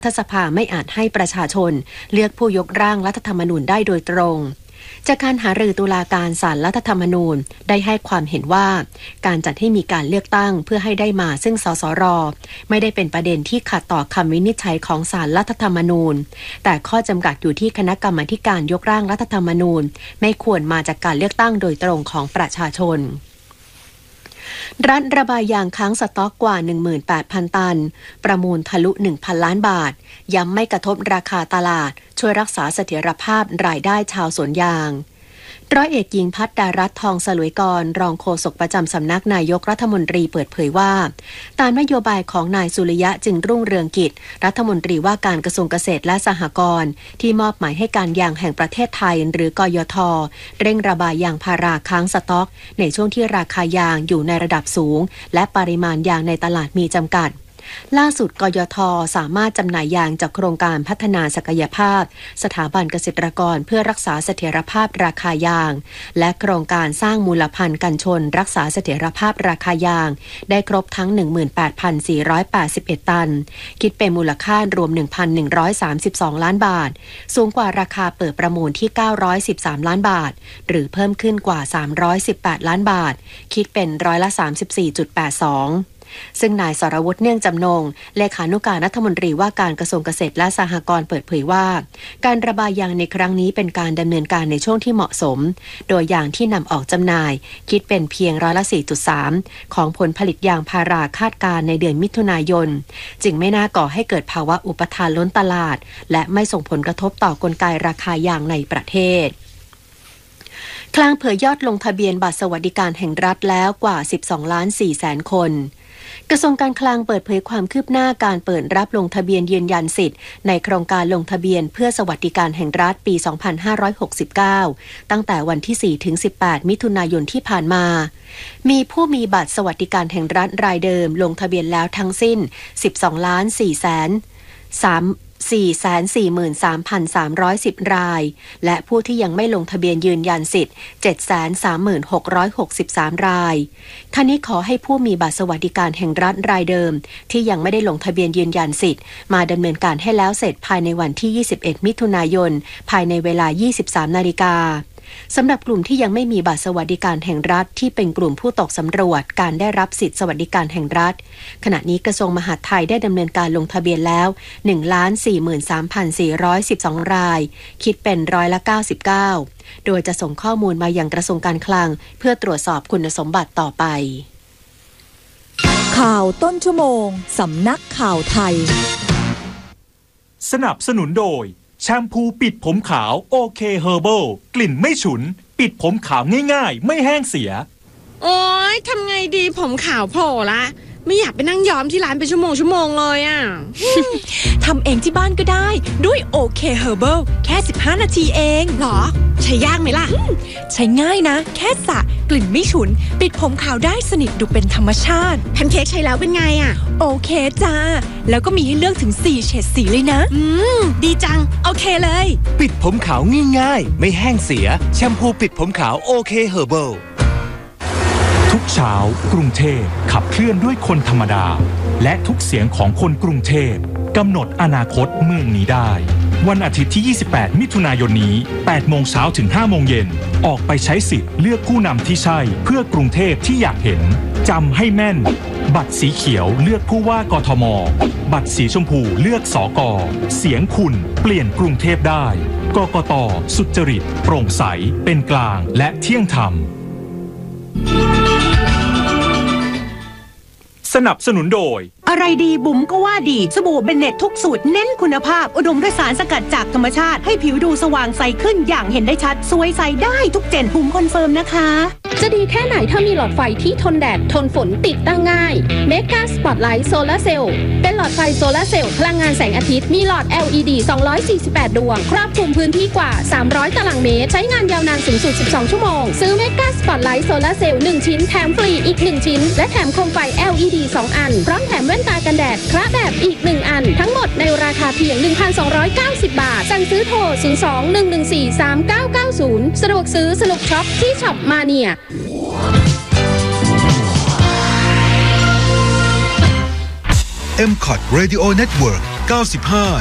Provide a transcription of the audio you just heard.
รัฐสภาไม่อาจให้ประชาชนเลือกผู้ยกร่างรัฐธรรมนูญได้โดยตรงจากการหารือตุลาการศาลรัฐธรรมนูญได้ให้ความเห็นว่าการจัดให้มีการเลือกตั้งเพื่อให้ได้มาซึ่งสสร.ไม่ได้เป็นประเด็นที่ขัดต่อคำวินิจฉัยของศาลรัฐธรรมนูญแต่ข้อจำกัดอยู่ที่คณะกรรมาการยกร่างรัฐธรรมนูญไม่ควรมาจากการเลือกตั้งโดยตรงของประชาชนรัฐระบายยางค้างสต็อกกว่า 18,000 ตันประมูลทะลุ 1,000 ล้านบาทย้ำไม่กระทบราคาตลาดช่วยรักษาเสถียรภาพรายได้ชาวสวนยางร้อยเอกหญิงพัฒดารัตน์ทองสลวยกรรองโฆษกประจำสำนักนายกรัฐมนตรีเปิดเผยว่าตามนโยบายของนายสุริยะจึงรุ่งเรืองกิจรัฐมนตรีว่าการกระทรวงเกษตรและสหกรณ์ที่มอบหมายให้การยางแห่งประเทศไทยหรือกยท.เร่งระบายยางพาราค้างสต็อกในช่วงที่ราคายางอยู่ในระดับสูงและปริมาณยางในตลาดมีจำกัดล่าสุดกยท.สามารถจำหน่ายยางจากโครงการพัฒนาศักยภาพสถาบันเกษตรกรเพื่อรักษาเสถียรภาพราคายางและโครงการสร้างมูลพันธุ์กันชนรักษาเสถียรภาพราคายางได้ครบทั้ง 18,481 ตันคิดเป็นมูลค่ารวม 1,132 ล้านบาทสูงกว่าราคาเปิดประมูลที่913ล้านบาทหรือเพิ่มขึ้นกว่า318ล้านบาทคิดเป็น34.82%ซึ่งนายสรวุฒิเนื่องจำนงเลขานุการรัฐมนตรีว่าการกระทรวงเกษตรและสหกรณ์เปิดเผยว่าการระบายยางในครั้งนี้เป็นการดำเนินการในช่วงที่เหมาะสมโดยยางที่นำออกจำหน่ายคิดเป็นเพียง4.3% ของผลผลิตยางพาราคาดการในเดือนมิถุนายนจึงไม่น่าก่อให้เกิดภาวะอุปทานล้นตลาดและไม่ส่งผลกระทบต่อกลไกราคายางในประเทศคลังเผยยอดลงทะเบียนบัตรสวัสดิการแห่งรัฐแล้วกว่า 12.4 ล้านคนกระทรวงการคลังเปิดเผยความคืบหน้าการเปิดรับลงทะเบียนยืนยันสิทธิ์ในโครงการลงทะเบียนเพื่อสวัสดิการแห่งรัฐปี 2569 ตั้งแต่วันที่ 4-18 มิถุนายนที่ผ่านมามีผู้มีบัตรสวัสดิการแห่งรัฐรายเดิมลงทะเบียนแล้วทั้งสิ้น 4,43,310 รายและผู้ที่ยังไม่ลงทะเบียนยืนยันสิทธิ์ 736,63 รายท่านี้ขอให้ผู้มีบัตรสวัสดิการแห่งรัฐรายเดิมที่ยังไม่ได้ลงทะเบียนยืนยันสิทธิ์มาดำเนินการให้แล้วเสร็จภายในวันที่ 21 มิถุนายนภายในเวลา 23 นาฬิกาสำหรับกลุ่มที่ยังไม่มีบัตรสวัสดิการแห่งรัฐที่เป็นกลุ่มผู้ตกสำรวจการได้รับสิทธิสวัสดิการแห่งรัฐขณะนี้กระทรวงมหาดไทยได้ดำเนินการลงทะเบียนแล้ว 1,43,412 รายคิดเป็น99%โดยจะส่งข้อมูลมายังกระทรวงการคลังเพื่อตรวจสอบคุณสมบัติต่อไปข่าวต้นชั่วโมงสำนักข่าวไทยสนับสนุนโดยแชมพูปิดผมขาวโอเคเฮอร์เบิลกลิ่นไม่ฉุนปิดผมขาวง่ายๆไม่แห้งเสียโอ๊ยทำไงดีผมขาวโผล่ละไม่อยากไปนั่งย้อมที่ร้านเป็นชั่วโมงเลยอ่ะทำเองที่บ้านก็ได้ด้วยโอเคเฮอร์เบิลแค่15นาทีเองหรอใช้ยากไหมล่ะใช้ง่ายนะแค่สระกลิ่นไม่ฉุนปิดผมขาวได้สนิทดูเป็นธรรมชาติแพนเค้กใช้แล้วเป็นไงอ่ะโอเคจ้าแล้วก็มีให้เลือกถึง4เฉดสีเลยนะดีจังโอเคเลยปิดผมขาวง่ายๆไม่แห้งเสียแชมพูปิดผมขาวโอเคเฮอร์เบิลทุกเช้ากรุงเทพขับเคลื่อนด้วยคนธรรมดาและทุกเสียงของคนกรุงเทพกำหนดอนาคตเมืองนี้ได้วันอาทิตย์ที่28มิถุนายนนี้8โมงเช้าถึง5โมงเย็นออกไปใช้สิทธิ์เลือกผู้นำที่ใช่เพื่อกรุงเทพที่อยากเห็นจำให้แม่นบัตรสีเขียวเลือกผู้ว่ากทมบัตรสีชมพูเลือกสก.เสียงคุณเปลี่ยนกรุงเทพได้กกต.สุจริตโปร่งใสเป็นกลางและเที่ยงธรรมสนับสนุนโดยอะไรดีบุ๋มก็ว่าดีสบู่เบนเน็ตทุกสูตรเน้นคุณภาพอุดมด้วยสารสกัดจากธรรมชาติให้ผิวดูสว่างใสขึ้นอย่างเห็นได้ชัดสวยใสได้ทุกเจนบุ๋มคอนเฟิร์มนะคะจะดีแค่ไหนถ้ามีหลอดไฟที่ทนแดดทนฝนติดตั้งง่ายเมกาสปอตไลท์โซลาร์เซลล์เป็นหลอดไฟโซลาร์เซลล์พลังงานแสงอาทิตย์มีหลอด LED 248 ดวงครอบคลุมพื้นที่กว่า300ตารางเมตรใช้งานยาวนานสูงสุด12ชั่วโมงซื้อเมกาสปอตไลท์โซลาร์เซลล์1ชิ้นแถมฟรีอีก1ชิ้นและแถมโคมไฟ LED 2 อันพร้อมแถมแว่นตากันแดดคระแบบอีก1อันทั้งหมดในราคาเพียง 1,290 บาทสั่งซื้อโทร 02-114-3990 สะดวกซื้อสนุกช็อปที่ช็อปมาเนีย MCOT Radio Network 95